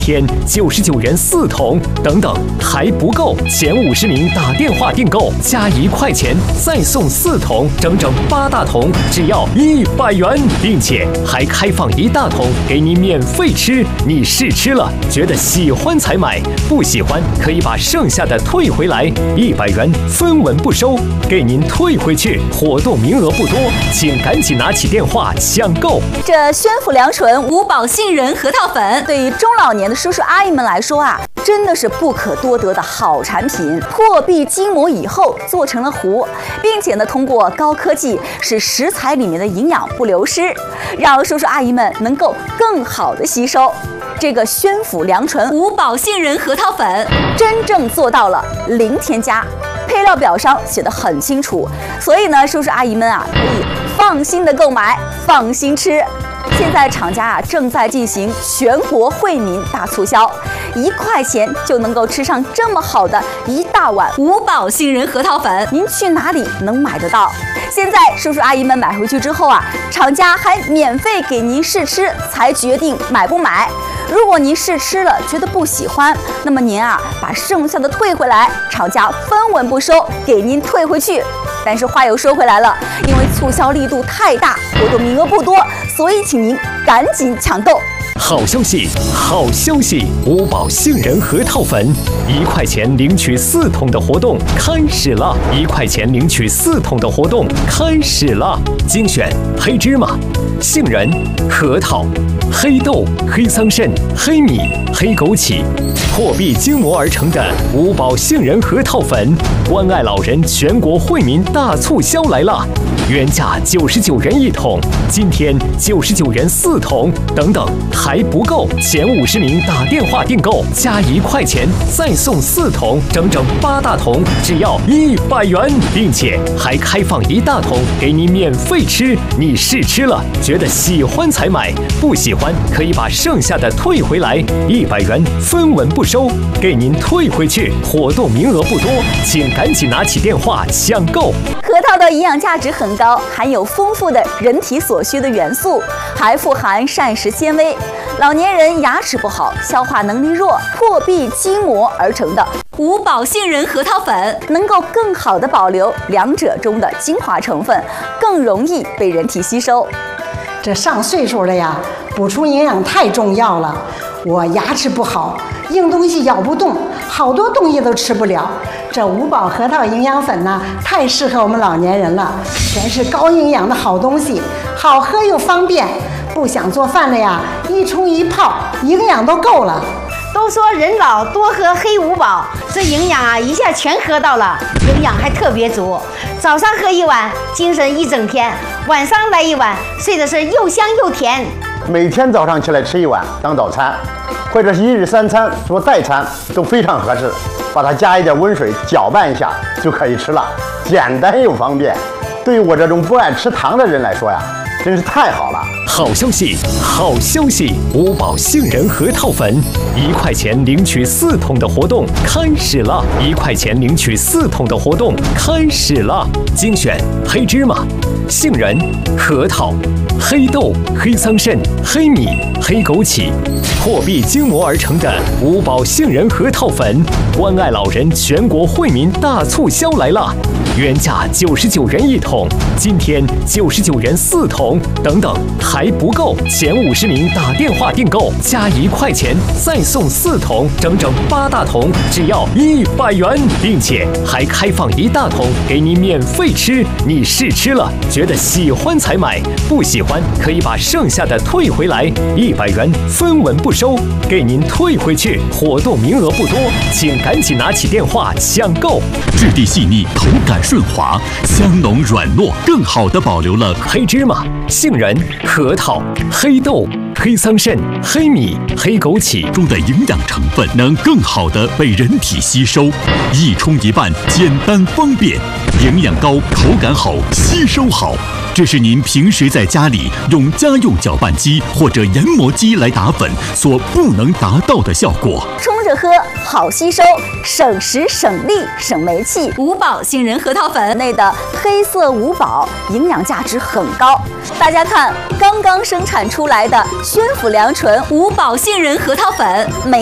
天99元4桶，等等还不够，前50名打电话订购加1块钱再送4桶，整整8大桶，只要100元，并且还开放1大桶给你免费吃。你试吃了，觉得喜欢才买，不喜欢可以把剩下的退回来，100元分文不收，给您退回去。活动名额不多，请赶紧拿起电话抢购。 这宣府良醇五宝杏仁核桃粉，对于中老年的叔叔阿姨们来说啊，真的是不可多得的好产品。破壁筋膜以后做成了糊，并且呢，通过高科技使食材里面的营养不流失，让叔叔阿姨们能够更好的吸收。这个宣府良醇五宝杏仁核桃粉真正做到了零添加，配料表上写得很清楚，所以呢，叔叔阿姨们啊可以放心的购买，放心吃。现在厂家啊正在进行全国惠民大促销，1块钱就能够吃上这么好的一大碗五宝杏仁核桃粉，您去哪里能买得到？现在叔叔阿姨们买回去之后啊，厂家还免费给您试吃，才决定买不买。如果您试吃了觉得不喜欢，那么您啊把剩下的退回来，厂家分文不收，给您退回去。但是话又说回来了，因为促销力度太大，活动名额不多，所以请您赶紧抢购。 好消息，好消息！五宝杏仁核桃粉1块钱领取4桶的活动开始了，1块钱领取4桶的活动开始了。精选黑芝麻、杏仁、核桃、黑豆、黑桑葚、黑米、黑枸杞，破壁筋膜而成的五宝杏仁核桃粉，关爱老人全国惠民大促销来了！原价99元1桶，今天99元4桶，等等还不够，前50名打电话订购加1块钱再送4桶，整整8大桶，只要100元，并且还开放1大桶给你免费吃。你试吃了，觉得喜欢才买，不喜欢可以把剩下的退回来，100元分文不收，给您退回去。活动名额不多，请赶紧拿起电话抢购。 核桃的营养价值很高，含有丰富的人体所需的元素，还富含膳食纤维。老年人牙齿不好、消化能力弱、破壁筋膜而成的五宝杏仁核桃粉，能够更好的保留两者中的精华成分，更容易被人体吸收。 这上岁数了呀，补充营养太重要了。我牙齿不好，硬东西咬不动，好多东西都吃不了。这五宝核桃营养粉呢，太适合我们老年人了，全是高营养的好东西，好喝又方便。不想做饭了呀，一冲一泡，营养都够了。 都说人老多喝黑五宝，这营养啊一下全喝到了，营养还特别足。早上喝1碗，精神一整天；晚上来1碗，睡的是又香又甜。 每天早上起来吃1碗当早餐，或者是1日3餐做代餐都非常合适。把它加一点温水搅拌一下就可以吃了，简单又方便。对于我这种不爱吃糖的人来说呀，真是太好了！ 好消息，好消息！五宝杏仁核桃粉1块钱领取4桶的活动开始了，1块钱领取4桶的活动开始了。精选黑芝麻、杏仁、核桃、黑豆、黑桑葚、黑米、黑枸杞，破壁筋膜而成的五宝杏仁核桃粉，关爱老人全国惠民大促销来了！原价99元1桶，今天99元4桶，等等还不够，前50名打电话订购加1块钱再送4桶，整整8大桶，只要100元，并且还开放1大桶给你免费吃。你试吃了，觉得喜欢才买，不喜欢可以把剩下的退回来，100元分文不收，给您退回去。活动名额不多，请赶紧拿起电话抢购。 质地细腻，口感顺滑，香浓软糯，更好地保留了黑芝麻、杏仁、核桃、黑豆、黑桑葚、黑米、黑枸杞中的营养成分，能更好地被人体吸收。一冲一拌，简单方便，营养高，口感好，吸收好。 这是您平时在家里用家用搅拌机或者研磨机来打粉所不能达到的效果。 冲着喝好吸收，省时省力省煤气。五宝杏仁核桃粉内的黑色五宝营养价值很高。大家看，刚刚生产出来的宣府良醇五宝杏仁核桃粉，每